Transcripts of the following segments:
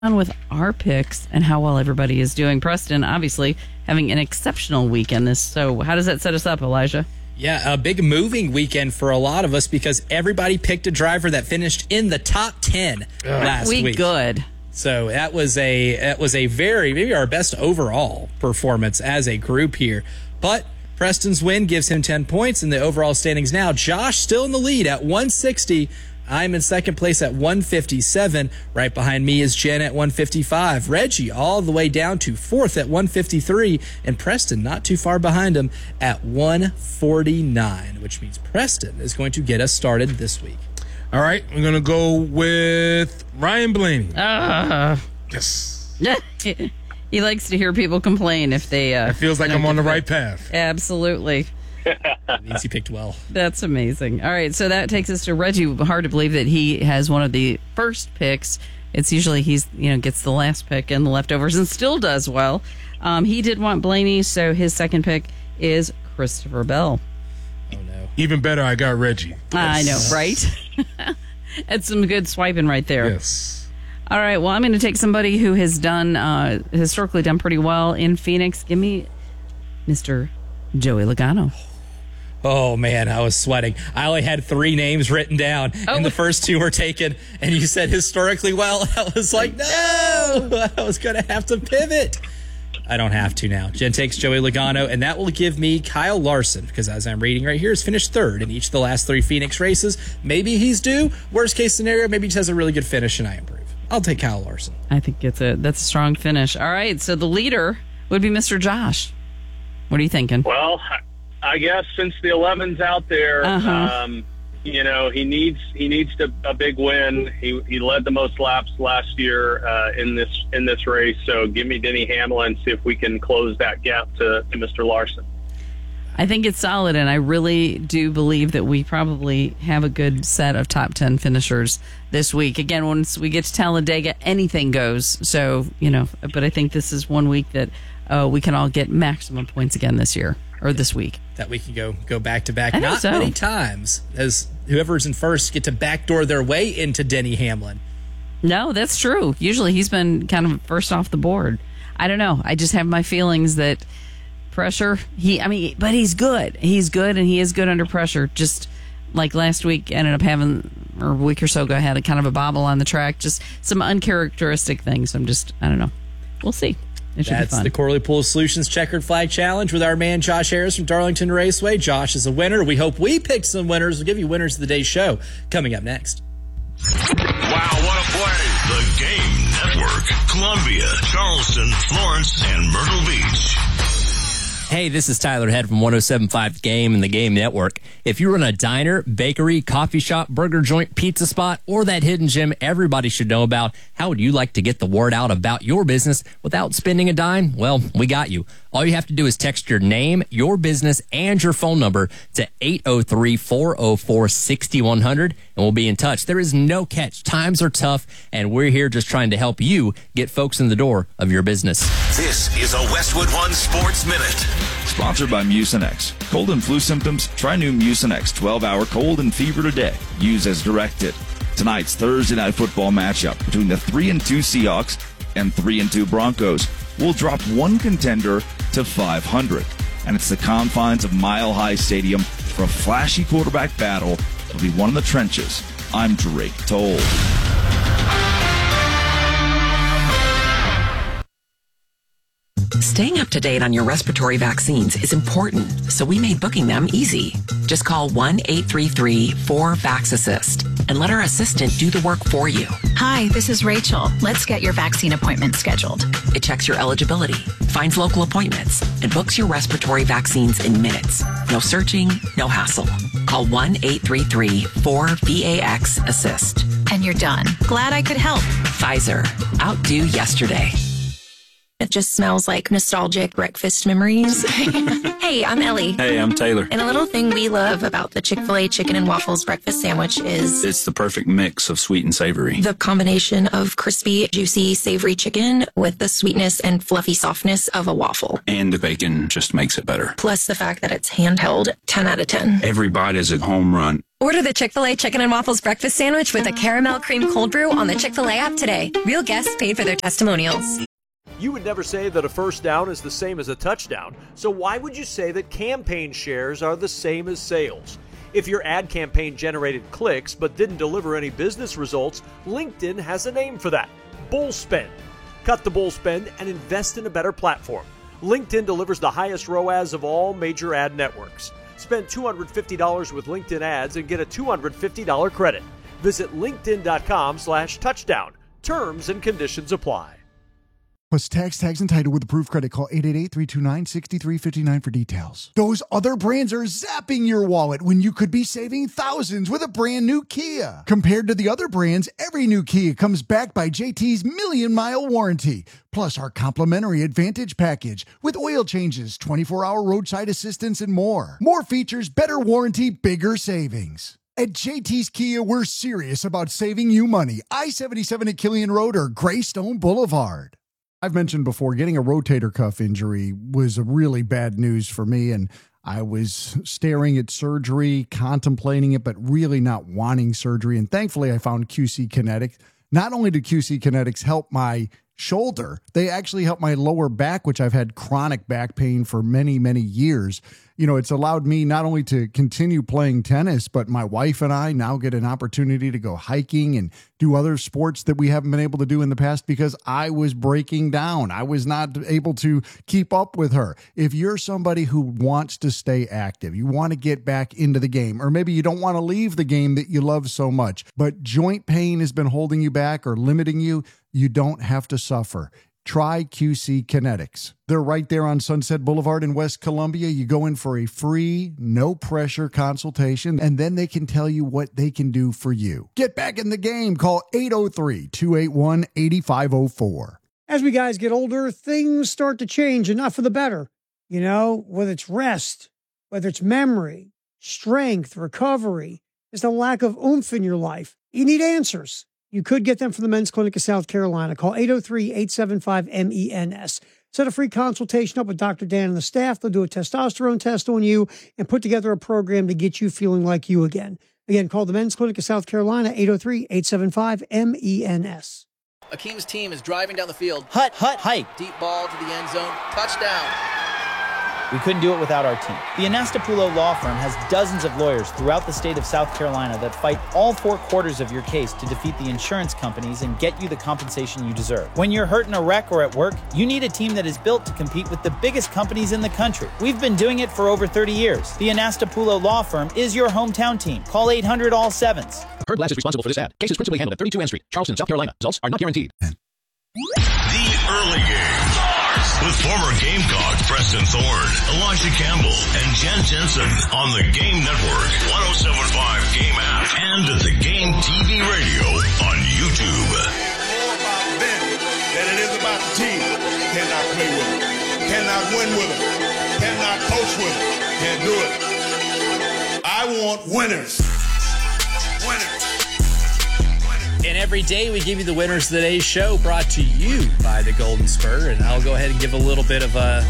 on with our picks and how well everybody is doing. Preston, obviously, having an exceptional weekend. So how does that set us up, Elijah? Yeah, a big moving weekend for a lot of us because everybody picked a driver that finished in the top 10 last week. Good. So that was a very, maybe our best overall performance as a group here. But Preston's win gives him 10 points in the overall standings now. Josh still in the lead at 160. I'm in second place at 157. Right behind me is Jen at 155. Reggie all the way down to fourth at 153. And Preston not too far behind him at 149, which means Preston is going to get us started this week. All right, we're going to go with Ryan Blaney. Yes. He likes to hear people complain if they... it feels like I'm on the right path. Absolutely. It means he picked well. That's amazing. All right, so that takes us to Reggie. Hard to believe that he has one of the first picks. It's usually he's gets the last pick and the leftovers and still does well. He did want Blaney, so his second pick is Christopher Bell. Oh, no. Even better, I got Reggie. I know, right? That's some good swiping right there. Yes. All right, well, I'm going to take somebody who has historically done pretty well in Phoenix. Give me Mr. Joey Logano. Oh, man, I was sweating. I only had 3 names written down, and the first 2 were taken, and you said historically well. I was like, no! I was going to have to pivot. I don't have to now. Jen takes Joey Logano, and that will give me Kyle Larson, because as I'm reading right here, he's finished third in each of the last 3 Phoenix races. Maybe he's due. Worst case scenario, maybe he just has a really good finish, and I improve. I'll take Kyle Larson. I think that's a strong finish. All right, so the leader would be Mr. Josh. What are you thinking? Well, I guess since the 11's out there, he needs a big win. He led the most laps last year in this race. So give me Denny Hamlin, see if we can close that gap to Mr. Larson. I think it's solid, and I really do believe that we probably have a good set of top 10 finishers this week. Again, once we get to Talladega, anything goes. So, but I think this is one week that we can all get maximum points again this year. Or this week. That we can go back-to-back. Not many times as whoever's in first get to backdoor their way into Denny Hamlin. No, that's true. Usually he's been kind of first off the board. I don't know. I just have my feelings that pressure, but he's good. He's good, and he is good under pressure. Just like last week, ended up having, or a week or so ago, had a kind of a bobble on the track. Just some uncharacteristic things. I don't know. We'll see. That's the Corley Pool Solutions Checkered Flag Challenge with our man Josh Harris from Darlington Raceway. Josh is a winner. We hope we picked some winners. We'll give you winners of the day's show coming up next. Wow, what a play. The Game Network. Columbia, Charleston, Florence, and Myrtle Beach. Hey, this is Tyler Head from 107.5 The Game and the Game Network. If you run a diner, bakery, coffee shop, burger joint, pizza spot, or that hidden gem everybody should know about, how would you like to get the word out about your business without spending a dime? Well, we got you. All you have to do is text your name, your business, and your phone number to 803-404-6100, and we'll be in touch. There is no catch. Times are tough, and we're here just trying to help you get folks in the door of your business. This is a Westwood One Sports Minute. Sponsored by Mucinex. Cold and flu symptoms? Try new Mucinex 12-hour cold and fever today. Use as directed. Tonight's Thursday night football matchup between the 3-2 Seahawks and 3-2 Broncos will drop one contender to 500. And it's the confines of Mile High Stadium for a flashy quarterback battle. It'll be one in the trenches. I'm Drake Toll. Staying up to date on your respiratory vaccines is important, so we made booking them easy. Just call 1-833-4VAX-ASSIST and let our assistant do the work for you. Hi, this is Rachel. Let's get your vaccine appointment scheduled. It checks your eligibility, finds local appointments, and books your respiratory vaccines in minutes. No searching, no hassle. Call 1-833-4VAX-ASSIST. And you're done. Glad I could help. Pfizer. Outdo yesterday. It just smells like nostalgic breakfast memories. Hey, I'm Ellie. Hey, I'm Taylor. And a little thing we love about the Chick-fil-A chicken and waffles breakfast sandwich is It's the perfect mix of sweet and savory. the combination of crispy, juicy, savory chicken with the sweetness and fluffy softness of a waffle. And the bacon just makes it better. Plus the fact that it's handheld, 10 out of 10. Every bite is a home run. Order the Chick-fil-A Chicken and Waffles breakfast sandwich with a caramel cream cold brew on the Chick-fil-A app today. Real guests paid for their testimonials. You would never say that a first down is the same as a touchdown, so why would you say that campaign shares are the same as sales? If your ad campaign generated clicks but didn't deliver any business results, LinkedIn has a name for that: bull spend. Cut the bull spend and invest in a better platform. LinkedIn delivers the highest ROAS of all major ad networks. Spend $250 with LinkedIn ads and get a $250 credit. Visit linkedin.com/touchdown. Terms and conditions apply. Plus tags, and title with approved credit. Call 888-329-6359 for details. Those other brands are zapping your wallet when you could be saving thousands with a brand new Kia. Compared to the other brands, every new Kia comes backed by JT's million-mile warranty. Plus our complimentary Advantage package with oil changes, 24-hour roadside assistance, and more. More features, better warranty, bigger savings. At JT's Kia, we're serious about saving you money. I-77 at Killian Road or Greystone Boulevard. I've mentioned before, getting a rotator cuff injury was really bad news for me, and I was staring at surgery, contemplating it, but really not wanting surgery. And thankfully, I found QC Kinetics. Not only did QC Kinetics help my shoulder, they actually helped my lower back, which I've had chronic back pain for many, many years. You know, it's allowed me not only to continue playing tennis, but my wife and I now get an opportunity to go hiking and do other sports that we haven't been able to do in the past because I was breaking down. I was not able to keep up with her. If you're somebody who wants to stay active, you want to get back into the game, or maybe you don't want to leave the game that you love so much, but joint pain has been holding you back or limiting you, you don't have to suffer. Try QC Kinetics. They're right there on Sunset Boulevard in West Columbia. You go in for a free, no-pressure consultation, and then they can tell you what they can do for you. Get back in the game. Call 803-281-8504. As we guys get older, things start to change, and not for the better. You know, whether it's rest, whether it's memory, strength, recovery, just a lack of oomph in your life. You need answers. You could get them from the Men's Clinic of South Carolina. Call 803-875-MENS. Set a free consultation up with Dr. Dan and the staff. They'll do a testosterone test on you and put together a program to get you feeling like you again. Again, call the Men's Clinic of South Carolina, 803-875-MENS. Akeem's team is driving down the field. Hut, hike. Deep ball to the end zone. Touchdown. We couldn't do it without our team. The Anastapulo Law Firm has dozens of lawyers throughout the state of South Carolina that fight all 4 quarters of your case to defeat the insurance companies and get you the compensation you deserve. When you're hurt in a wreck or at work, you need a team that is built to compete with the biggest companies in the country. We've been doing it for over 30 years. The Anastapulo Law Firm is your hometown team. Call 800-ALL-7s. Heard Glass is responsible for this ad. Case is principally handled at 32 N Street, Charleston, South Carolina. Results are not guaranteed. The early game with former Gamecock Preston Thorne, Elijah Campbell, and Jen Jensen on the Game Network, 107.5 Game app, and the Game TV radio on YouTube. More about them than it is about the team. Cannot play with them. Cannot win with them. Cannot coach with them. Can't do it. I want winners. Winners. And every day we give you the winners of today's show, brought to you by the Golden Spur. And I'll go ahead and give a little bit of a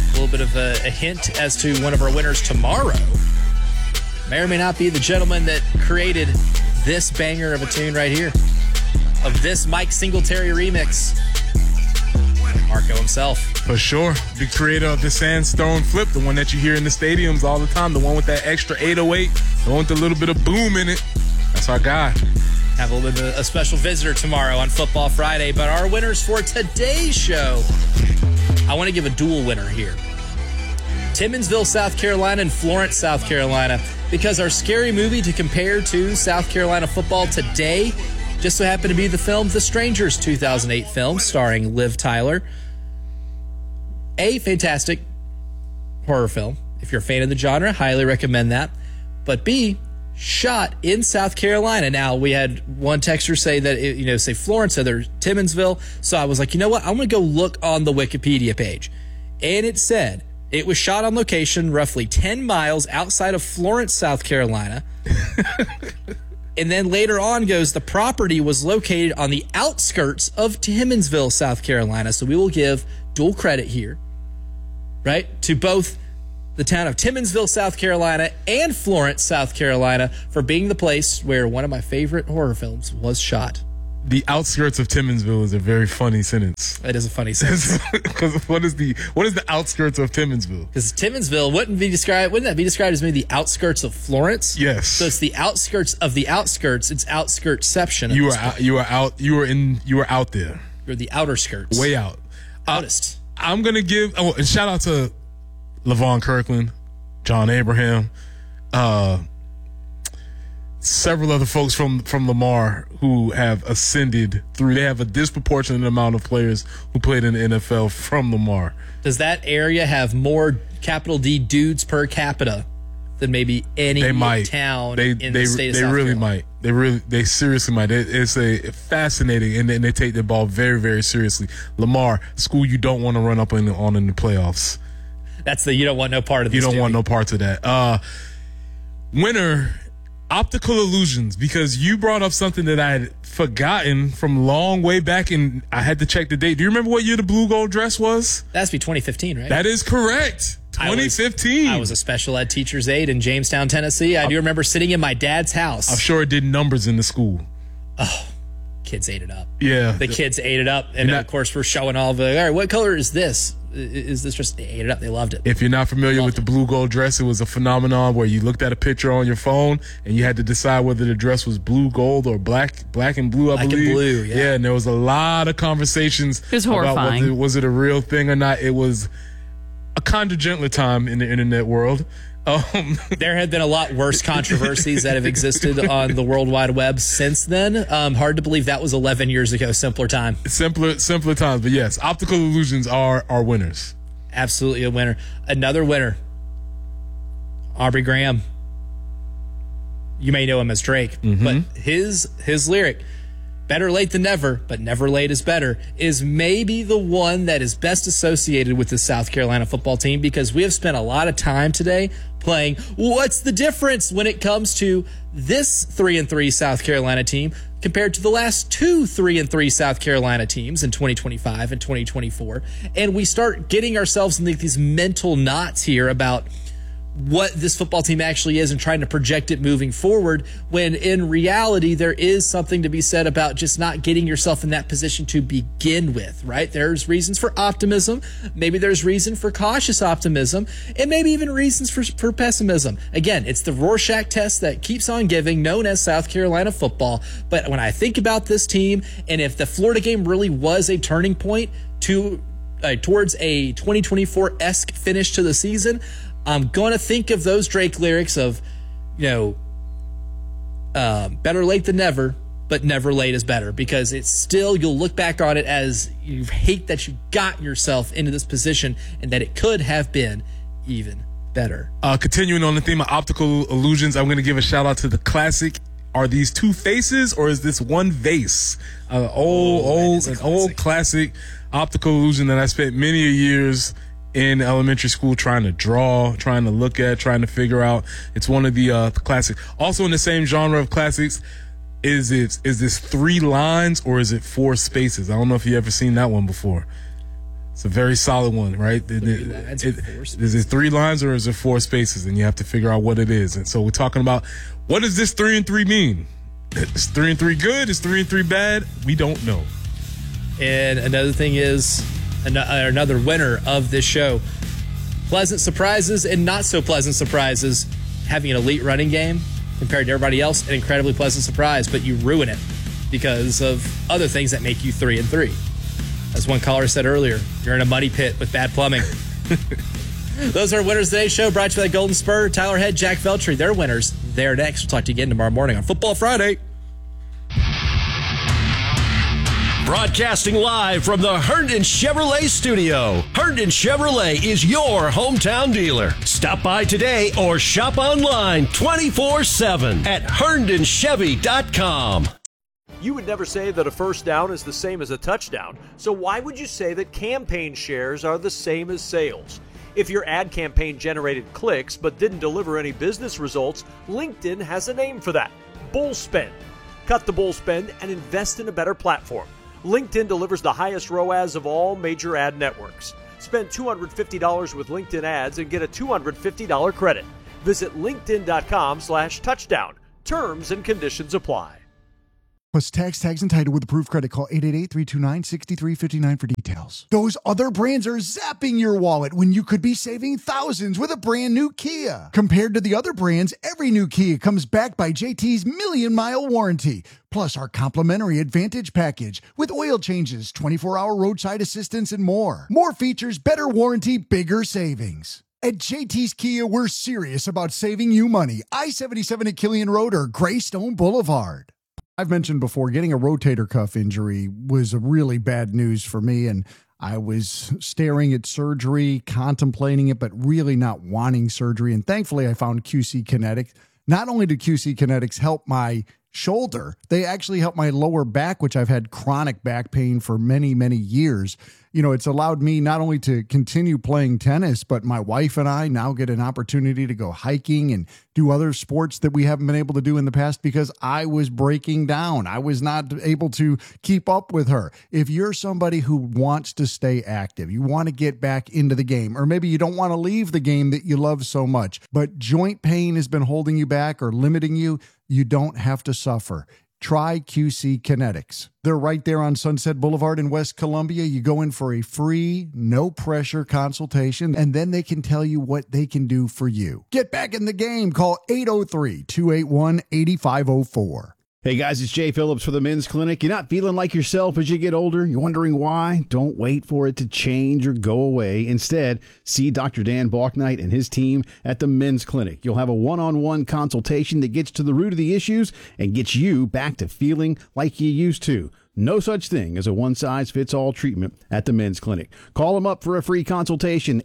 hint as to one of our winners tomorrow. May or may not be the gentleman that created this banger of a tune right here, of this Mike Singletary remix. Marco himself. For sure. The creator of the Sandstone Flip, the one that you hear in the stadiums all the time, the one with that extra 808, the one with a little bit of boom in it. That's our guy. Have a little bit of a special visitor tomorrow on Football Friday. But our winners for today's show, I want to give a dual winner here. Timminsville, South Carolina, and Florence, South Carolina. Because our scary movie to compare to South Carolina football today just so happened to be the film The Strangers 2008 film starring Liv Tyler. A fantastic horror film. If you're a fan of the genre, highly recommend that. But B, shot in South Carolina. Now, we had one texter say that, say Florence, other Timminsville. So I was like, you know what? I'm going to go look on the Wikipedia page. And it said it was shot on location roughly 10 miles outside of Florence, South Carolina. And then later on goes, the property was located on the outskirts of Timminsville, South Carolina. So we will give dual credit here, right, to both the town of Timminsville, South Carolina, and Florence, South Carolina, for being the place where one of my favorite horror films was shot. The outskirts of Timminsville is a very funny sentence. It is a funny sentence. Because what is the outskirts of Timminsville? Because Timminsville wouldn't that be described as maybe the outskirts of Florence? Yes. So it's the outskirts of the outskirts. It's outskirtception. You were out there. You're the outer skirts. Way out. Outest. I'm gonna give and shout out to LaVon Kirkland, John Abraham, several other folks from Lamar who have ascended through. They have a disproportionate amount of players who played in the NFL from Lamar. Does that area have more capital D dudes per capita than maybe any town in the state of South Carolina? They seriously might. It's a fascinating, and they take the ball very, very seriously. Lamar, school you don't want to run up on in the playoffs. That's you don't want no part of this. You don't want no parts of that. Winner, optical illusions, because you brought up something that I had forgotten from long way back, and I had to check the date. Do you remember what year the blue gold dress was? That has to be 2015, right? That is correct. 2015. I was a special ed teacher's aide in Jamestown, Tennessee. I do remember sitting in my dad's house. I'm sure it did numbers in the school. Oh, kids ate it up. Yeah. The kids ate it up. And of course, we're showing all the, all right, what color is this? Is this just, they ate it up. They loved it. If you're not familiar with the blue gold dress, it was a phenomenon where you looked at a picture on your phone and you had to decide whether the dress was blue gold or black and blue, I believe. Black and blue, yeah. Yeah, and there was a lot of conversations it was horrifying. about was it a real thing or not. It was a kind of gentler time in the internet world. There have been a lot worse controversies that have existed on the World Wide Web since then. Hard to believe that was 11 years ago. Simpler time. Simpler times. But yes, optical illusions are winners. Absolutely a winner. Another winner, Aubrey Graham. You may know him as Drake, but his lyric, better late than never, but never late is better, is maybe the one that is best associated with the South Carolina football team, because we have spent a lot of time today playing what's the difference when it comes to this 3-3 South Carolina team compared to the last two 3-3 South Carolina teams in 2025 and 2024. And we start getting ourselves in these mental knots here about what this football team actually is and trying to project it moving forward, when in reality there is something to be said about just not getting yourself in that position to begin with, right? There's reasons for optimism, maybe there's reason for cautious optimism, and maybe even reasons for pessimism. Again, it's the Rorschach test that keeps on giving, known as South Carolina football. But when I think about this team, and if the Florida game really was a turning point towards a 2024-esque finish to the season, I'm going to think of those Drake lyrics of, better late than never, but never late is better, because it's still, you'll look back on it as you hate that you got yourself into this position and that it could have been even better. Continuing on the theme of optical illusions, I'm going to give a shout out to the classic. Are these two faces or is this one vase? Old classic optical illusion that I spent many years in elementary school trying to draw, trying to look at, trying to figure out. It's one of the classics. Also in the same genre of classics, is this 3 lines or is it 4 spaces? I don't know if you've ever seen that one before. It's a very solid one, right? Is it 3 lines or is it 4 spaces? And you have to figure out what it is. And so we're talking about, what does this 3 and 3 mean? Is 3 and 3 good? Is 3 and 3 bad? We don't know. And another thing is, another winner of this show, pleasant surprises and not so pleasant surprises. Having an elite running game compared to everybody else, an incredibly pleasant surprise, but you ruin it because of other things that make you 3 and 3. As one caller said earlier, you're in a muddy pit with bad plumbing. Those are winners of today's show, brought to you by the Golden Spur, Tyler Head, Jack Veltri. They're winners. They're next. We'll talk to you again tomorrow morning on Football Friday. Broadcasting live from the Herndon Chevrolet studio. Herndon Chevrolet is your hometown dealer. Stop by today or shop online 24/7 at HerndonChevy.com. You would never say that a first down is the same as a touchdown, so why would you say that campaign shares are the same as sales? If your ad campaign generated clicks but didn't deliver any business results, LinkedIn has a name for that: bull spend. Cut the bull spend and invest in a better platform. LinkedIn delivers the highest ROAS of all major ad networks. Spend $250 with LinkedIn ads and get a $250 credit. Visit linkedin.com/touchdown. Terms and conditions apply. Plus tags and title with approved credit. Call 888-329-6359 for details. Those other brands are zapping your wallet when you could be saving thousands with a brand new Kia. Compared to the other brands, every new Kia comes backed by JT's million-mile warranty. Plus our complimentary Advantage package with oil changes, 24-hour roadside assistance, and more. More features, better warranty, bigger savings. At JT's Kia, we're serious about saving you money. I-77 at Killian Road or Greystone Boulevard. I've mentioned before, getting a rotator cuff injury was really bad news for me, and I was staring at surgery, contemplating it, but really not wanting surgery. And thankfully, I found QC Kinetics. Not only did QC Kinetics help my shoulder, they actually helped my lower back, which I've had chronic back pain for many, many years. You know, it's allowed me not only to continue playing tennis, but my wife and I now get an opportunity to go hiking and do other sports that we haven't been able to do in the past because I was breaking down. I was not able to keep up with her. If you're somebody who wants to stay active, you want to get back into the game, or maybe you don't want to leave the game that you love so much, but joint pain has been holding you back or limiting you, you don't have to suffer. Try QC Kinetics. They're right there on Sunset Boulevard in West Columbia. You go in for a free, no-pressure consultation, and then they can tell you what they can do for you. Get back in the game. Call 803-281-8504. Hey guys, it's Jay Phillips for the Men's Clinic. You're not feeling like yourself as you get older? You're wondering why? Don't wait for it to change or go away. Instead, see Dr. Dan Balknight and his team at the Men's Clinic. You'll have a one-on-one consultation that gets to the root of the issues and gets you back to feeling like you used to. No such thing as a one-size-fits-all treatment at the Men's Clinic. Call them up for a free consultation,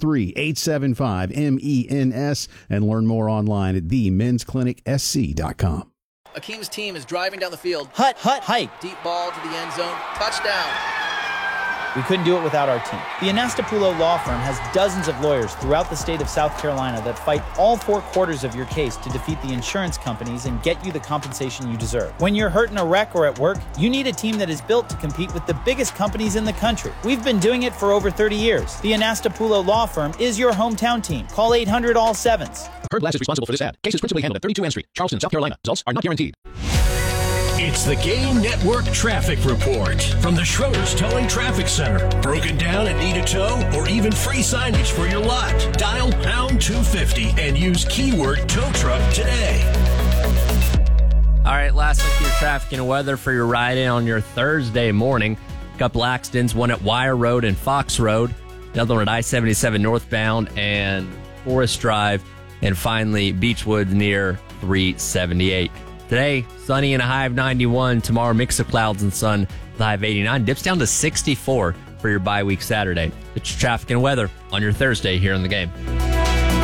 803-875-MENS, and learn more online at themensclinicsc.com. Akeem's team is driving down the field. Hike. Deep ball to the end zone. Touchdown. We couldn't do it without our team. The Anastapulo Law Firm has dozens of lawyers throughout the state of South Carolina that fight all four quarters of your case to defeat the insurance companies and get you the compensation you deserve. When you're hurt in a wreck or at work, you need a team that is built to compete with the biggest companies in the country. We've been doing it for over 30 years. The Anastapulo Law Firm is your hometown team. Call 800-ALL-7s. Heard Glass is responsible for this ad. Case is principally handled at 32 N Street, Charleston, South Carolina. Results are not guaranteed. It's the Game Network Traffic Report from the Schroeder's Towing Traffic Center. Broken down and need a tow or even free signage for your lot? Dial pound 250 and use keyword tow truck today. All right, last look at your traffic and weather for your ride in on your Thursday morning. A couple accidents, one at Wire Road and Fox Road, the other one at I-77 northbound and Forest Drive, and finally Beechwood near 378. Today, sunny and a high of 91. Tomorrow, mix of clouds and sun, the high of 89. Dips down to 64 for your bye week Saturday. It's your traffic and weather on your Thursday here in the Game.